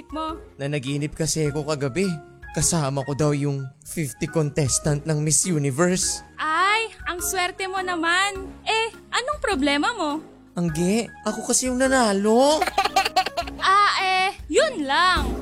naisip mo? Nanaginip kasi ako kagabi. Kasama ko daw yung 50 contestant ng Miss Universe. Ay, ang swerte mo naman. Anong problema mo? Angge, ako kasi yung nanalo. Yun lang.